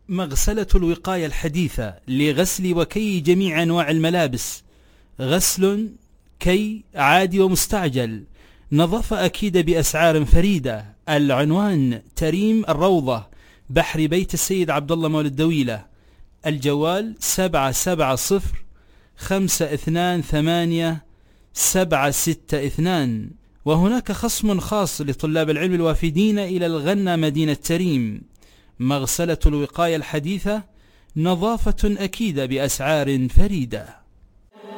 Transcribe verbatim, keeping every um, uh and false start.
مغسلة الوقاية الحديثة لغسل وكي جميع أنواع الملابس، غسل كي عادي ومستعجل، نظافة أكيدة بأسعار فريدة. العنوان تريم الروضة، بحر بيت السيد عبد الله مولى الدويلة. الجوال سبعة سبعة صفر خمسة اثنان ثمانية سبعة ستة اثنان. وهناك خصم خاص لطلاب العلم الوافدين إلى الغنى مدينة تريم. مغسلة الوقاية الحديثة، نظافة أكيدة بأسعار فريدة.